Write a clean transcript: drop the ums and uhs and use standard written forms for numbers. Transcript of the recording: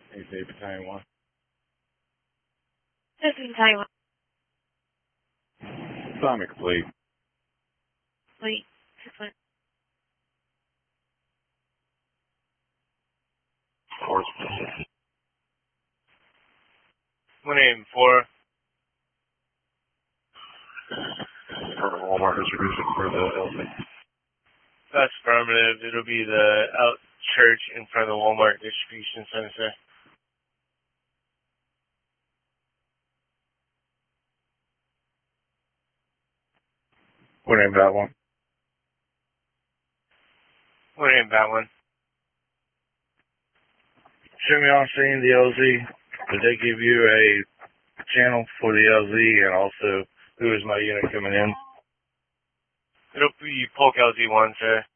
AC Battalion 1. This is Battalion 1. Sonic Fleet. Fleet 6-1. Force. 184. For Walmart distribution for the LC. That's affirmative. It'll be the out church in front of the Walmart distribution center, sir. What name that one? What name that one? Show me on scene the LZ. Did they give you a channel for the LZ and also who is my unit coming in? It'll be Polk LZ1, sir.